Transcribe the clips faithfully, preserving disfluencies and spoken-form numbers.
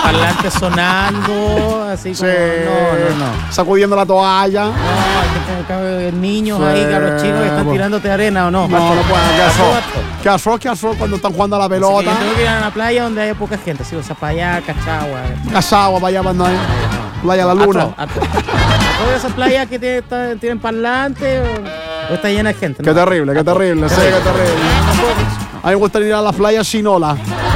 parlantes sonando, así como, Sí. no, no, no. Sacudiendo la toalla. No, hay que- niños Sí, ahí, cabros chicos que están pues. tirándote arena o no. No, no puedo. ¿Qué Pasto, arroz? pasto. ¿Qué arroz? ¿Qué arroz cuando están jugando a la Así que pelota? yo tengo que ir a una playa donde haya poca gente, sí, o sea, para allá, Cachagua. Casagua, para allá, para allá. Playa La Luna. A, to- a, to- a todas esas playas que tienen, está- tienen parlante o, o está llena de gente. Qué ¿no? terrible, qué terrible. Sí, qué terrible. A mí me gustaría ir a la playa Chinola.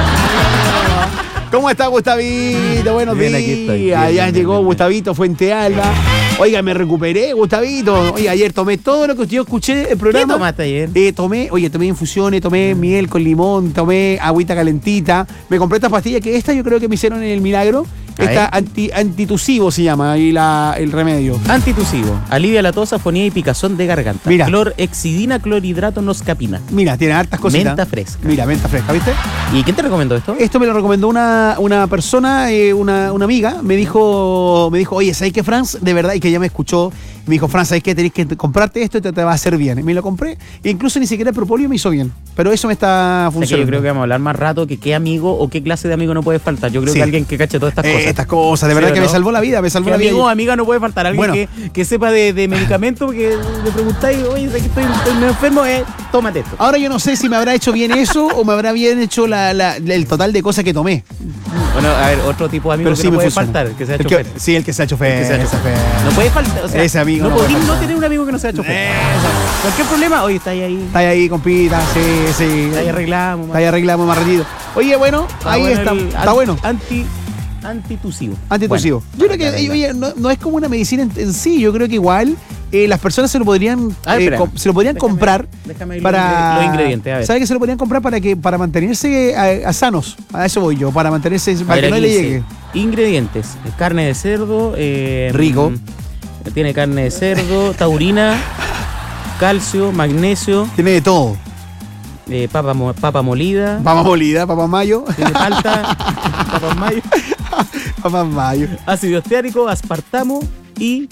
¿Cómo está Gustavito? Buenos Bien, días. aquí estoy. Bien, ya bien, llegó bien, bien. Gustavito Fuente Alba. Oiga, me recuperé, Gustavito. Oiga, ayer tomé todo lo que yo escuché el ¿Qué programa. tomaste ayer? Eh, tomé, oye, tomé infusiones, tomé miel con limón, tomé agüita calentita. Me compré esta pastilla que esta yo creo que me hicieron en el milagro. A Esta ver. anti, antitusivo se llama ahí la, el remedio. Antitusivo. Alivia la tos, afonía y picazón de garganta. Mira. Clorhexidina, clorhidrato, noscapina. Mira, tiene hartas cositas. Menta fresca. Mira, menta fresca, ¿viste? ¿Y quién te recomendó esto? Esto me lo recomendó una, una persona, eh, una, una amiga. Me dijo, me dijo, oye, ¿sabes qué, Franz? De verdad, y que ya me escuchó. Me dijo, Franz, ¿sabes qué? Tenés que comprarte esto y te, te va a hacer bien. Me lo compré. E incluso ni siquiera el propóleo me hizo bien. Pero eso me está O sea que funcionando. yo creo que vamos a hablar más rato que qué amigo o qué clase de amigo no puede faltar. Yo creo Sí. que alguien que cache todas estas Eh, cosas. estas cosas, de ¿Sí verdad o que no? me salvó la vida, me salvó ¿Qué la vida. amigo o amiga no puede faltar? Alguien Bueno. que, que sepa de, de medicamento, porque le preguntáis, oye, aquí estoy, estoy medio enfermo, eh, tómate esto. Ahora yo no sé si me habrá hecho bien eso o me habrá bien hecho la, la- el total de cosas que tomé. Bueno, a ver, otro tipo de amigo Pero que sí no me puede funciona. faltar, que sea El chofer. que- sí, el que se ha hecho fe. El que se ha hecho ese fe. fe. No puede faltar, o sea, Ese amigo no, no puede podís no faltar. tener un amigo que no sea chofer. Cualquier problema, oye, está ahí, ahí, Está ahí, compita, sí, sí. está ahí arreglamos. Está ahí arreglamos más ratito. Oye, bueno, Está ahí bueno está. el Está an- bueno. Anti, antitusivo. Antitusivo. Bueno, yo creo que arregla. oye, no, no es como una medicina en, en sí. Yo creo que igual eh, las personas se lo podrían, A ver, eh, espera. com- se lo podrían Déjame- comprar déjame los para ingre- los ingredientes, a ver. ¿Sabe que se lo podrían comprar para que para mantenerse a, a sanos? A eso voy yo, para mantenerse, A para ver, que no aquí le dice, llegue. Ingredientes: carne de cerdo, eh, Rico. mm, Tiene carne de cerdo, taurina, calcio, magnesio, Tiene de todo. eh, papa, mo- papa molida, Papa molida, papa mayo, tiene palta, papa mayo, papa mayo. ácido esteárico, aspartamo y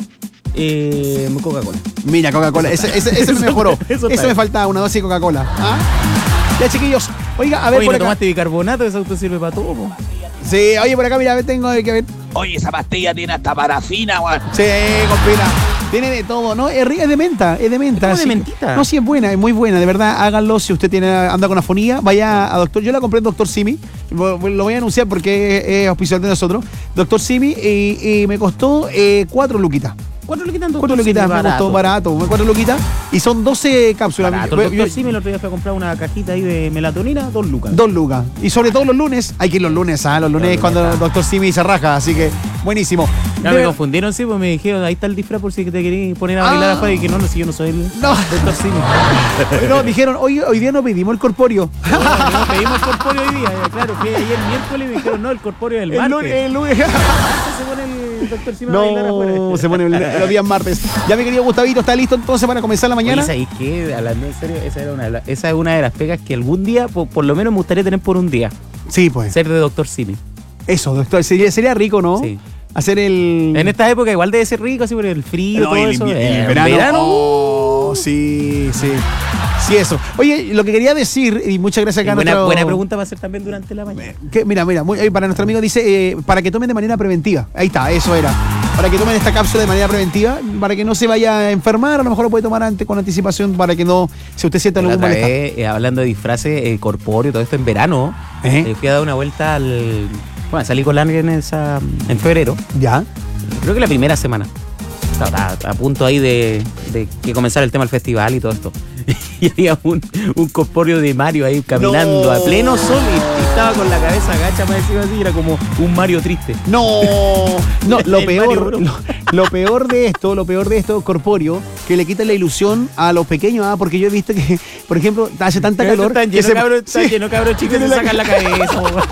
eh, Coca-Cola. Mira, Coca-Cola. Ese, ese, ese me Eso- mejoró. eso Eso, está me bien. faltaba, una dosis de Coca-Cola. ¿Ah? Ya, chiquillos. Oiga, a ver Oye, por ¿no acá. tomaste bicarbonato? Eso te sirve para todo, po. Sí, oye, por acá, mira, tengo que ver. Oye, esa pastilla tiene hasta parafina, weón. Sí, compila. Tiene de todo, ¿no? Es, ri- es de menta, es de menta. ¿Es como de sí. mentita? No, sí, es buena, es muy buena, de verdad, háganlo. Si usted tiene anda con afonía, vaya a doctor. Yo la compré en Doctor Simi, lo lo voy a anunciar porque es, es auspiciador de nosotros. Doctor Simi, y, y me costó eh, cuatro luquitas. ¿Cuánto le quitan? Cuatro luquitas, me costó barato. Cuatro luquitas, y son doce cápsulas. Barato. Yo- El doctor yo- Simi el otro día fue a comprar una cajita ahí de melatonina, dos lucas. Dos lucas. Y sobre todo los lunes. Hay que ir los lunes, ¿ah? Los lunes Los es cuando lunes, el doctor Simi se raja, así que buenísimo. Ya De- me confundieron, sí, pues me dijeron, ahí está el disfraz por si te querías poner a bailar Ah. afuera y que no, no, si yo no soy el No. doctor Simi. No, dijeron, hoy, hoy día no pedimos el corpóreo. No, no pedimos el corpóreo hoy día, ya, claro, fui ayer miércoles y me dijeron, no, el corpóreo del El martes. lunes, el lunes. Martes se pone el doctor Simi a bailar afuera. No, se pone el- los días martes. Ya mi querido Gustavito, ¿está listo entonces para comenzar la mañana? Oye, ¿sabéis qué? Hablando en serio, esa, era una de la- esa es una de las pegas que algún día, por, por lo menos me gustaría tener por un día, Sí, pues. ser de doctor Simi. Eso, doctor, sería, sería rico, ¿no? Sí. Hacer el... En esta época igual debe ser rico, así por el frío, No, todo el eso. invi- Eh, el en verano. Oh, sí, sí. Sí, eso. Oye, lo que quería decir, y muchas gracias acá a buena, nuestro- buena pregunta va a ser también durante la mañana. Que, mira, mira, muy- eh, para nuestro amigo dice, eh, para que tomen de manera preventiva. Ahí está, eso era. Para que tomen esta cápsula de manera preventiva, para que no se vaya a enfermar, a lo mejor lo puede tomar antes con anticipación, para que no, si usted siente La algún otra malestar. vez, eh, hablando de disfraces eh, corpóreo, todo esto en verano, ¿Eh? eh, fui a dar una vuelta al... Bueno, salí con alguien en, esa, en febrero, Ya. creo que la primera semana. Estaba a, a punto ahí de, de que comenzara el tema del festival y todo esto. Y había un, un corpóreo de Mario ahí caminando No. a pleno sol y, y estaba con la cabeza agacha, más encima así, era como un Mario triste. No, no, lo El Mario peor, Bros. lo, lo peor de esto, lo peor de esto corpóreo, que le quita la ilusión a los pequeños, ah, porque yo he visto que, por ejemplo, hace tanta calor Están que llenos, se, cabros, están sí, llenos, cabros chicos, tiene se la- sacan la cabeza. weón.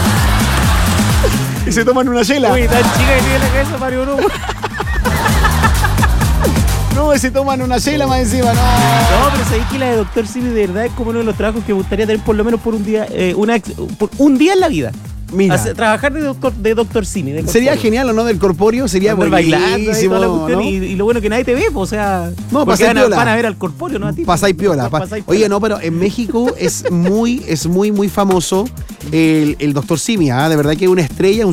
y se toman una chela. Uy, tan chica que tiene la cabeza, Mario Bros. No, se toman una chela más encima, no. No, pero sabéis que la de Doctor Simi de verdad es como uno de los trabajos que me gustaría tener por lo menos por un día, eh, una, ex- por un día en la vida. Mira. Hacer- trabajar de doctor, de doctor Simi. de Sería corpóreo. genial, ¿o no? Del corpóreo, sería Andar bailando ahí, buenísimo, toda la cuestión, ¿no? y, y lo bueno que nadie te ve, pues, o sea, No, porque pasáis van a, piola. van a ver al corpóreo, no a ti. Pasáis piola. pa- Pasáis piola. Oye, no, pero en México es muy, es muy, muy famoso el, el doctor Simi, ¿ah? De verdad que es una estrella, un